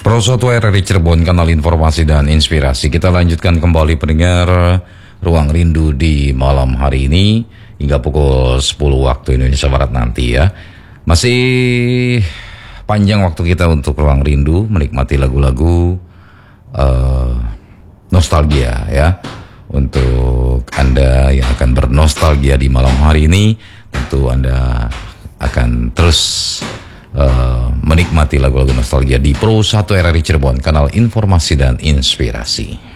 Pro 1 RRI Cirebon, kanal informasi dan inspirasi. Kita lanjutkan kembali pendengar Ruang Rindu di malam hari ini hingga pukul 10 waktu Indonesia Barat nanti ya. Masih panjang waktu kita untuk Ruang Rindu, menikmati lagu-lagu nostalgia ya. Untuk Anda yang akan bernostalgia di malam hari ini, tentu Anda akan terus menikmati lagu-lagu nostalgia di Pro 1 RRI Cirebon, kanal informasi dan inspirasi.